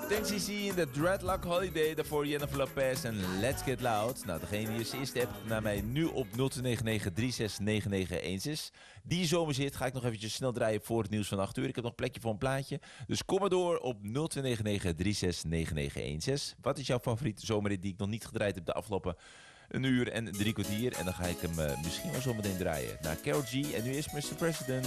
Thanks CC in de Dreadlock Holiday. Daarvoor Jennifer Lopez en Let's Get Loud. Nou, degene die als eerste hebt naar mij nu op 0299 Die zomerzit ga ik nog eventjes snel draaien voor het nieuws van 8 uur. Ik heb nog een plekje voor een plaatje. Dus kom maar door op 0299 Wat is jouw favoriete zomerrit die ik nog niet gedraaid heb de afgelopen 1 uur en 3 kwartier? En dan ga ik hem misschien wel zometeen draaien. Naar Karol G en nu is Mr. President.